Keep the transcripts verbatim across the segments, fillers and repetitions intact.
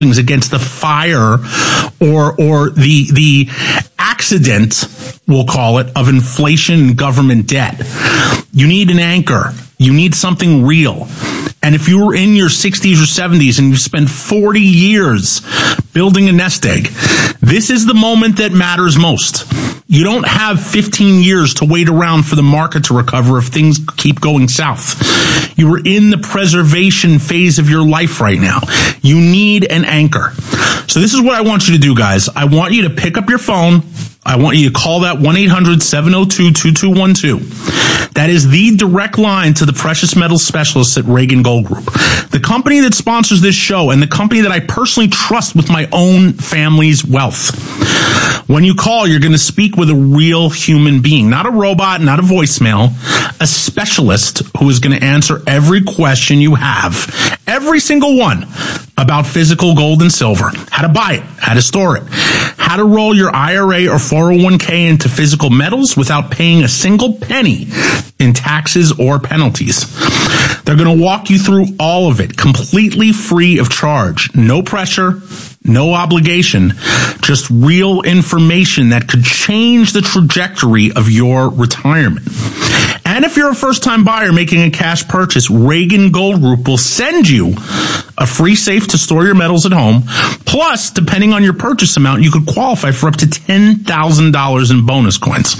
against the fire or or the the accident, we'll call it, of inflation and government debt. You need an anchor. You need something real. And if you were in your sixties or seventies and you spent forty years building a nest egg, this is the moment that matters most. You don't have fifteen years to wait around for the market to recover if things keep going south. You are in the preservation phase of your life right now. You need an anchor. So this is what I want you to do, guys. I want you to pick up your phone. I want you to call that one eight hundred seven oh two two two one two. That is the direct line to the precious metals specialists at Reagan Gold Group, the company that sponsors this show and the company that I personally trust with my own family's wealth. When you call, you're going to speak with a real human being, not a robot, not a voicemail, a specialist who is going to answer every question you have, every single one, about physical gold and silver, how to buy it, how to store it, how to roll your I R A or four oh one k into physical metals without paying a single penny in taxes or penalties. They're going to walk you through all of it completely free of charge. No pressure, no obligation, just real information that could change the trajectory of your retirement. And if you're a first-time buyer making a cash purchase, Reagan Gold Group will send you a free safe to store your metals at home. Plus, depending on your purchase amount, you could qualify for up to ten thousand dollars in bonus coins.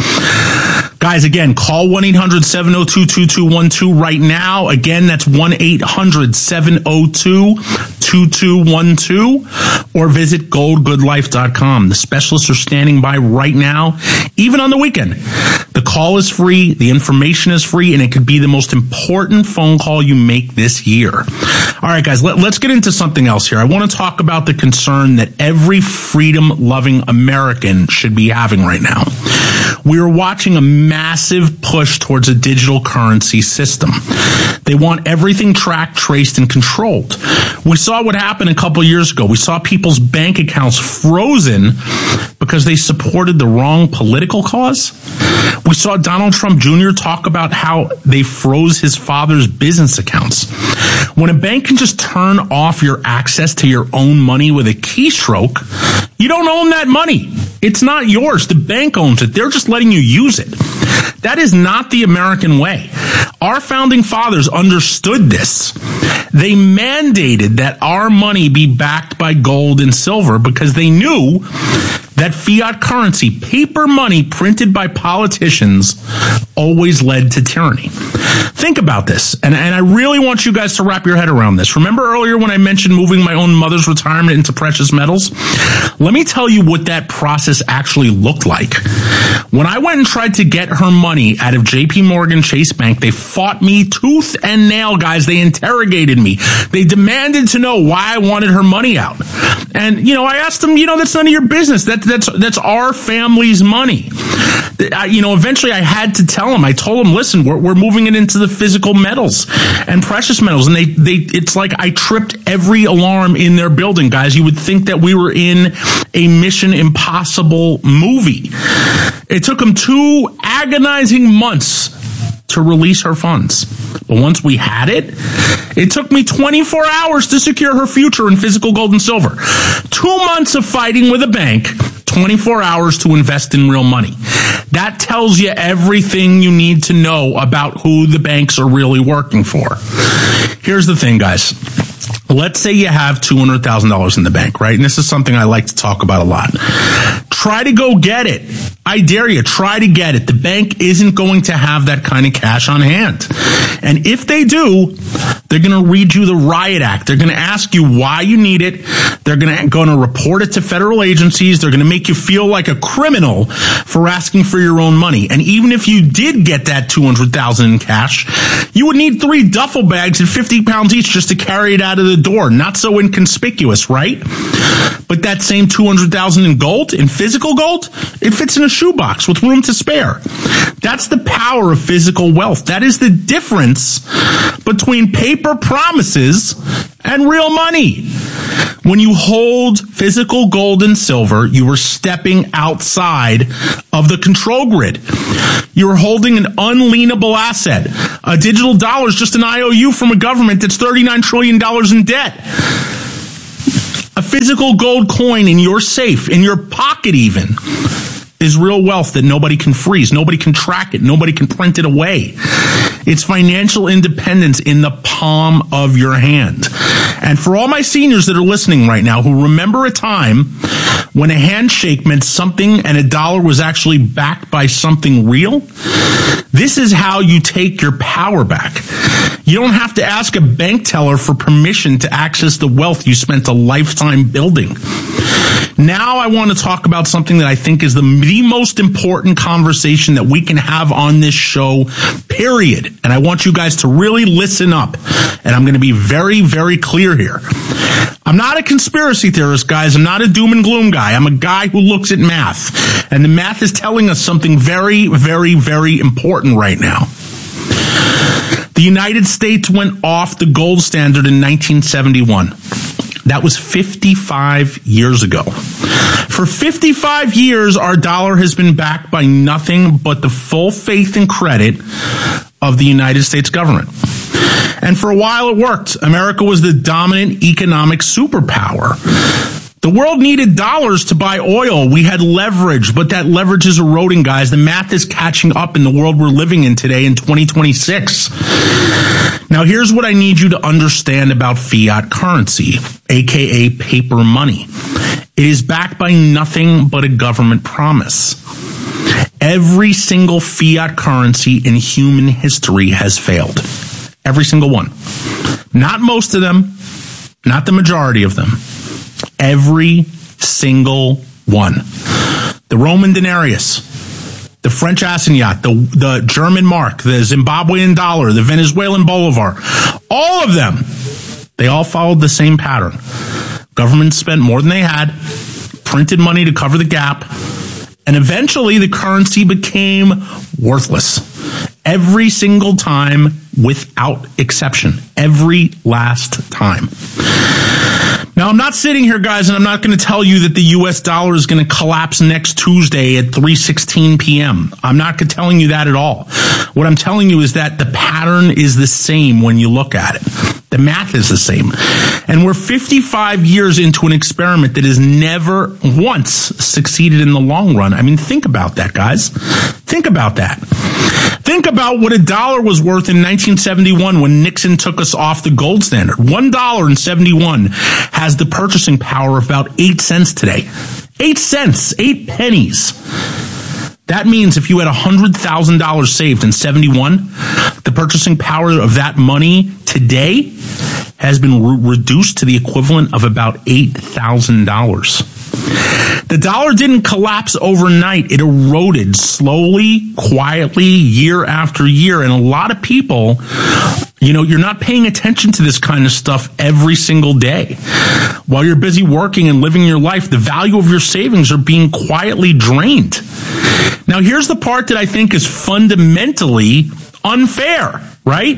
Guys, again, call one eight hundred seven oh two two two one two right now. Again, that's one eight hundred seven oh two two two one two, or visit gold good life dot com. The specialists are standing by right now, even on the weekend. The call is free, the information is free, and it could be the most important phone call you make this year. All right, guys, let, let's get into something else here. I want to talk about the concern that every freedom-loving American should be having right now. We are watching a massive push towards a digital currency system. They want everything tracked, traced, and controlled. We saw what happened a couple years ago. We saw people's bank accounts frozen because they supported the wrong political cause. We saw Donald Trump Junior talk about how they froze his father's business accounts. When a bank can just turn off your access to your own money with a keystroke, you don't own that money. It's not yours. The bank owns it. They're just letting you use it. That is not the American way. Our founding fathers understood this. They mandated that our money be backed by gold and silver because they knew that fiat currency, paper money printed by politicians, always led to tyranny. Think about this, and, and I really want you guys to wrap your head around this. Remember earlier when I mentioned moving my own mother's retirement into precious metals? Let me tell you what that process actually looked like. When I went and tried to get her money out of J P Morgan Chase Bank, they fought me tooth and nail, guys. They interrogated me. They demanded to know why I wanted her money out. And, you know, I asked them, you know, that's none of your business. That, that's, that's our family's money. I, you know, eventually I had to tell them, I told them, listen, we're, we're moving it into the physical metals and precious metals. And they, they, it's like I tripped every alarm in their building, guys. You would think that we were in a Mission Impossible movie. It took them two agonizing months to release her funds. But once we had it, it took me twenty-four hours to secure her future in physical gold and silver. Two months of fighting with a bank, twenty-four hours to invest in real money. That tells you everything you need to know about who the banks are really working for. Here's the thing, guys. Let's say you have two hundred thousand dollars in the bank, right? And this is something I like to talk about a lot. Try to go get it. I dare you, try to get it. The bank isn't going to have that kind of cash on hand. And if they do, they're going to read you the Riot Act. They're going to ask you why you need it. They're going to, going to report it to federal agencies. They're going to make you feel like a criminal for asking for your own money. And even if you did get that two hundred thousand dollars in cash, you would need three duffel bags at fifty pounds each just to carry it out of the door. Not so inconspicuous, right? But that same two hundred thousand dollars in gold, in physical gold, it fits in a shoebox with room to spare. That's the power of physical wealth. That is the difference between paper promises and real money. When you hold physical gold and silver, you are stepping outside of the control grid. You're holding an unleanable asset. A digital dollar is just an I O U from a government that's thirty-nine trillion dollars in debt. A A physical gold coin in your safe, in your pocket even, is real wealth that nobody can freeze. Nobody can track it. Nobody can print it away. It's financial independence in the palm of your hand. And for all my seniors that are listening right now who remember a time when a handshake meant something and a dollar was actually backed by something real, this is how you take your power back. You don't have to ask a bank teller for permission to access the wealth you spent a lifetime building. Now I want to talk about something that I think is the, the most important conversation that we can have on this show, period. And I want you guys to really listen up. And I'm going to be very, very clear here. I'm not a conspiracy theorist, guys. I'm not a doom and gloom guy. I'm a guy who looks at math. And the math is telling us something very, very, very important right now. The United States went off the gold standard in nineteen seventy-one. That was fifty-five years ago. For fifty-five years, our dollar has been backed by nothing but the full faith and credit of the United States government. And for a while it worked. America was the dominant economic superpower. The world needed dollars to buy oil. We had leverage, but that leverage is eroding, guys. The math is catching up in the world we're living in today in twenty twenty-six. Now, here's what I need you to understand about fiat currency, aka paper money. It is backed by nothing but a government promise. Every single fiat currency in human history has failed. Every single one. Not most of them, not the majority of them. Every single one. The Roman denarius, the French assignat, the, the German mark, the Zimbabwean dollar, the Venezuelan bolivar, all of them, they all followed the same pattern. Government spent more than they had, printed money to cover the gap, and eventually the currency became worthless. Every single time, without exception. Every last time. Now, I'm not sitting here, guys, and I'm not going to tell you that the U S dollar is going to collapse next Tuesday at three sixteen p.m. I'm not telling you that at all. What I'm telling you is that the pattern is the same when you look at it. The math is the same. And we're fifty-five years into an experiment that has never once succeeded in the long run. I mean, think about that, guys. Think about that. Think about what a dollar was worth in nineteen seventy-one when Nixon took us off the gold standard. One dollar in seventy-one has the purchasing power of about eight cents today. Eight cents, eight pennies. That means if you had one hundred thousand dollars saved in seventy-one, the purchasing power of that money today has been re- reduced to the equivalent of about eight thousand dollars. The dollar didn't collapse overnight. It eroded slowly, quietly, year after year. And a lot of people, you know, you're not paying attention to this kind of stuff every single day. While you're busy working and living your life, the value of your savings are being quietly drained. Now, here's the part that I think is fundamentally unfair, right?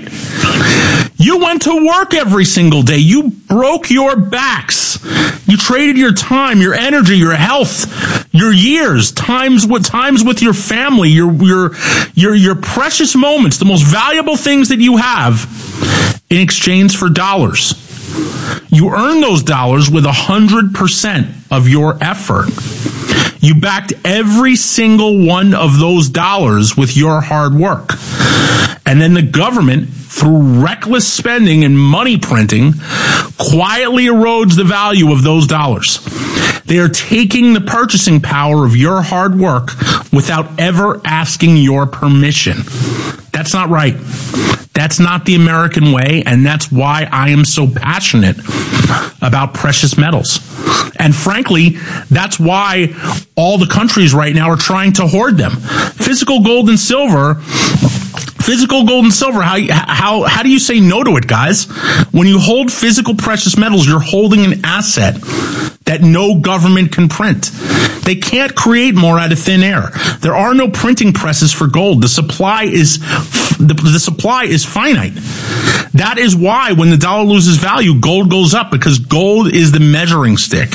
You went to work every single day. You broke your backs. You traded your time, your energy, your health, your years, times with times with your family, your your your your precious moments, the most valuable things that you have in exchange for dollars. You earn those dollars with one hundred percent of your effort. You backed every single one of those dollars with your hard work. And then the government, through reckless spending and money printing, quietly erodes the value of those dollars. They are taking the purchasing power of your hard work without ever asking your permission. That's not right. That's not the American way, and that's why I am so passionate about precious metals. And frankly, that's why all the countries right now are trying to hoard them. Physical gold and silver, physical gold and silver, how, how, how do you say no to it, guys? When you hold physical precious metals, you're holding an asset that no government can print. They can't create more out of thin air. There are no printing presses for gold. The supply is the, the supply is finite. That is why when the dollar loses value, gold goes up, because gold is the measuring stick.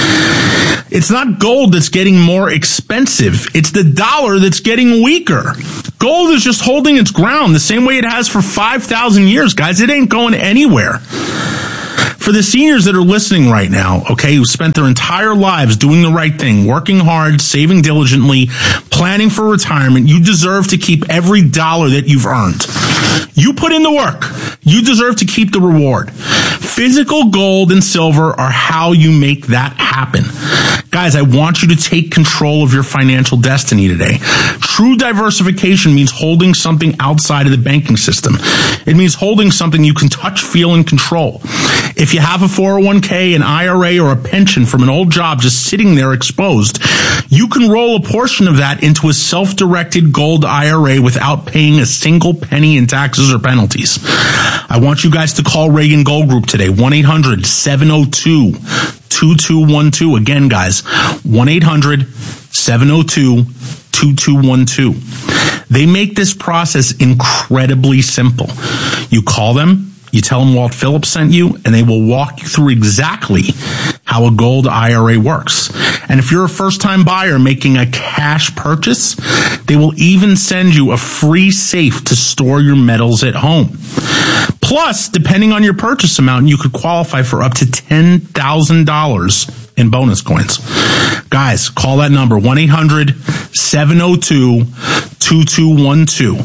It's not gold that's getting more expensive. It's the dollar that's getting weaker. Gold is just holding its ground the same way it has for five thousand years, guys. It ain't going anywhere. For the seniors that are listening right now, okay, who spent their entire lives doing the right thing, working hard, saving diligently, planning for retirement, you deserve to keep every dollar that you've earned. You put in the work. You deserve to keep the reward. Physical gold and silver are how you make that happen. Guys, I want you to take control of your financial destiny today. True diversification means holding something outside of the banking system. It means holding something you can touch, feel, and control. If you have a four oh one k, an I R A, or a pension from an old job just sitting there exposed, you can roll a portion of that into a self-directed gold I R A without paying a single penny in taxes or penalties. I want you guys to call Reagan Gold Group today, one eight hundred seven oh two two two one two. Again, guys, one eight hundred seven oh two two two one two. They make this process incredibly simple. You call them, you tell them Walt Phillips sent you, and they will walk you through exactly how a gold I R A works. And if you're a first-time buyer making a cash purchase, they will even send you a free safe to store your metals at home. Plus, depending on your purchase amount, you could qualify for up to ten thousand dollars in bonus coins. Guys, call that number, one eight hundred seven oh two two two one two.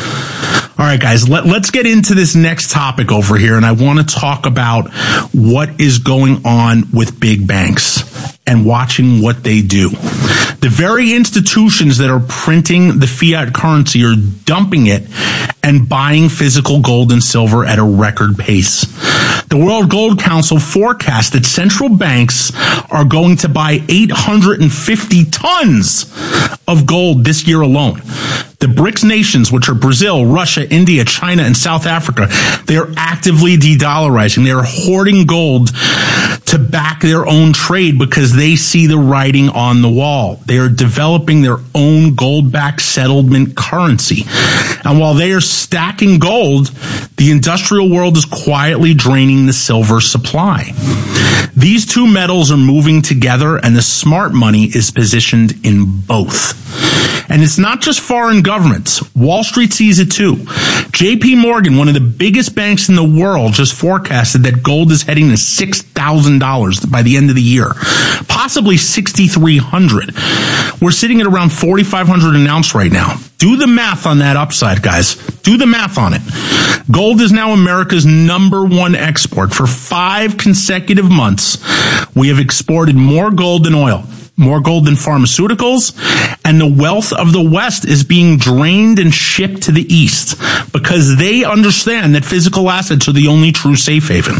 All right, guys, let, let's get into this next topic over here, and I want to talk about what is going on with big banks and watching what they do. The very institutions that are printing the fiat currency are dumping it and buying physical gold and silver at a record pace. The World Gold Council forecasts that central banks are going to buy eight hundred fifty tons of gold this year alone. The BRICS nations, which are Brazil, Russia, India, China, and South Africa, they are actively de-dollarizing. They are hoarding gold to back their own trade because they see the writing on the wall. They are developing their own gold-backed settlement currency. And while they are stacking gold, the industrial world is quietly draining the silver supply. These two metals are moving together, and the smart money is positioned in both. And it's not just foreign governments. Wall Street sees it too. J P Morgan, one of the biggest banks in the world, just forecasted that gold is heading to six thousand dollars by the end of the year, possibly six thousand three hundred dollars. We're sitting at around four thousand five hundred dollars an ounce right now. Do the math on that upside, guys. Do the math on it. Gold is now America's number one export. For five consecutive months, we have exported more gold than oil, more gold than pharmaceuticals, and the wealth of the West is being drained and shipped to the East because they understand that physical assets are the only true safe haven.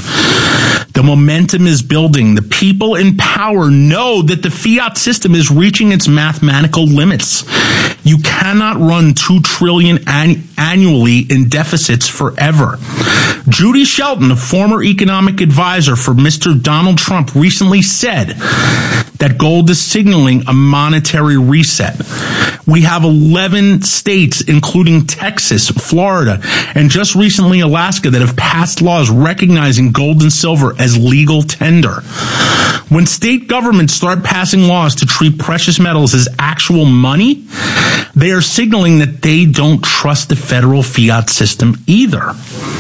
The momentum is building. The people in power know that the fiat system is reaching its mathematical limits. You cannot run two trillion dollars an- annually in deficits forever. Judy Shelton, a former economic advisor for Mister Donald Trump, recently said that gold is signaling a monetary reset. We have eleven states, including Texas, Florida, and just recently Alaska, that have passed laws recognizing gold and silver as legal tender. When state governments start passing laws to treat precious metals as actual money, they are signaling that they don't trust the federal fiat system either.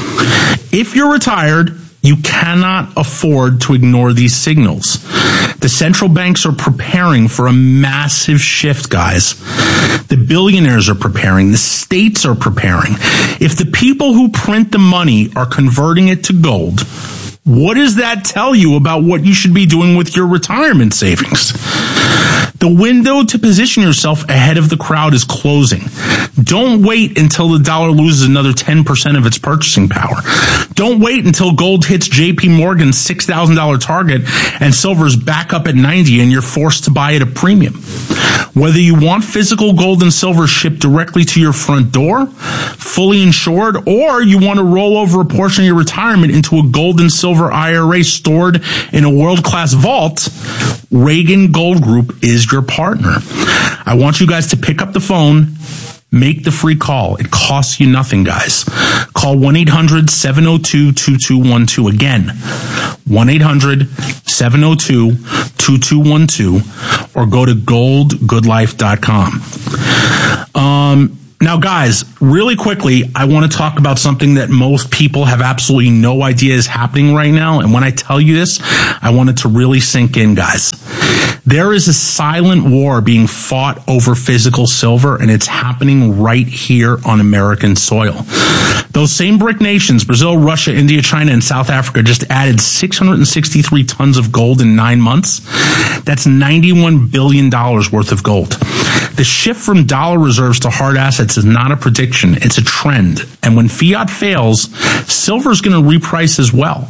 If you're retired, you cannot afford to ignore these signals. The central banks are preparing for a massive shift, guys. The billionaires are preparing. The states are preparing. If the people who print the money are converting it to gold, what does that tell you about what you should be doing with your retirement savings? The window to position yourself ahead of the crowd is closing. Don't wait until the dollar loses another ten percent of its purchasing power. Don't wait until gold hits J P Morgan's six thousand dollars target and silver's back up at ninety and you're forced to buy at a premium. Whether you want physical gold and silver shipped directly to your front door, fully insured, or you want to roll over a portion of your retirement into a gold and silver I R A stored in a world-class vault, Reagan Gold Group is your partner. I want you guys to pick up the phone, make the free call. It costs you nothing, guys. Call one eight hundred seven oh two two two one two. Again, one eight hundred seven oh two two two one two, or go to gold good life dot com. Um, Now, guys, really quickly, I want to talk about something that most people have absolutely no idea is happening right now. And when I tell you this, I want it to really sink in, guys. There is a silent war being fought over physical silver, and it's happening right here on American soil. Those same BRIC nations, Brazil, Russia, India, China, and South Africa, just added six hundred sixty-three tons of gold in nine months. That's ninety-one billion dollars worth of gold. The shift from dollar reserves to hard assets is not a prediction. It's a trend. And when fiat fails, silver is going to reprice as well.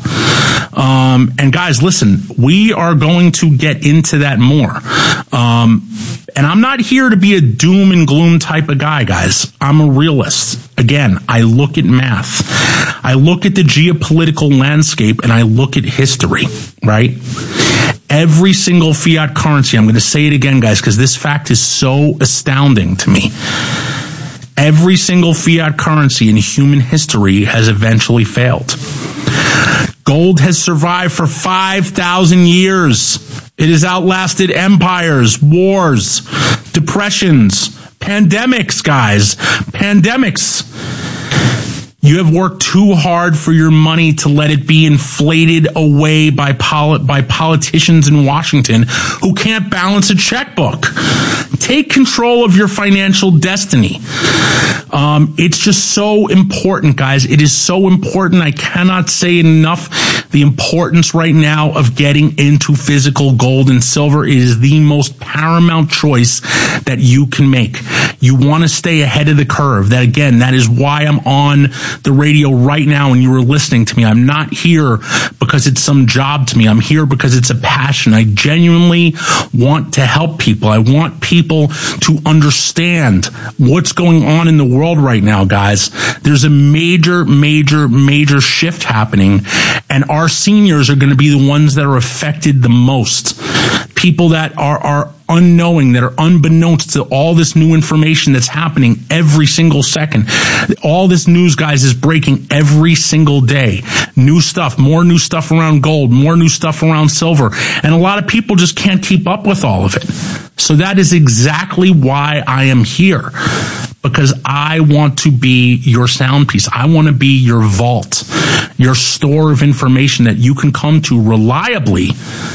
Um, and guys, listen, we are going to get into that more. Um, and I'm not here to be a doom and gloom type of guy, guys. I'm a realist. Again, I look at math. I look at the geopolitical landscape and I look at history, right? Every single fiat currency, I'm going to say it again, guys, because this fact is so astounding to me. Every single fiat currency in human history has eventually failed. Gold has survived for five thousand years. It has outlasted empires, wars, depressions, pandemics, guys, pandemics. You have worked too hard for your money to let it be inflated away by poli- by politicians in Washington who can't balance a checkbook. Take control of your financial destiny. Um, it's just so important, guys. It is so important. I cannot say enough the importance right now of getting into physical gold and silver. It is the most paramount choice that you can make. You want to stay ahead of the curve. That, again, that is why I'm on the radio right now and you were listening to me. I'm not here because it's some job to me. I'm here because it's a passion. I genuinely want to help people. I want people to understand what's going on in the world right now, guys. There's a major, major, major shift happening, and our seniors are going to be the ones that are affected the most. People that are, are unknowing, that are unbeknownst to all this new information that's happening every single second. All this news, guys, is breaking every single day. New stuff, more new stuff around gold, more new stuff around silver. And a lot of people just can't keep up with all of it. So that is exactly why I am here. Because I want to be your sound piece. I want to be your vault, your store of information that you can come to reliably,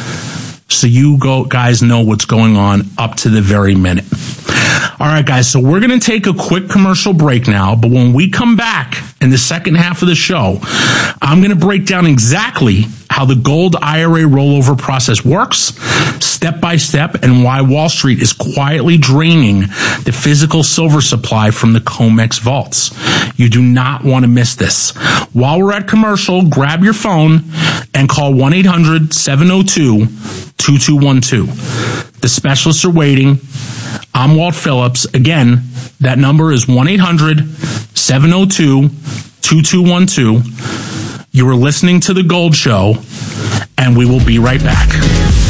so you go, guys know what's going on up to the very minute. All right, guys, so we're going to take a quick commercial break now, but when we come back in the second half of the show, I'm going to break down exactly how the gold I R A rollover process works, step by step, and why Wall Street is quietly draining the physical silver supply from the COMEX vaults. You do not want to miss this. While we're at commercial, grab your phone and call one eight hundred seven oh two two two one two. The specialists are waiting. I'm Walt Phillips. Again, that number is one eight hundred seven oh two two two one two. You are listening to The Gold Show, and we will be right back.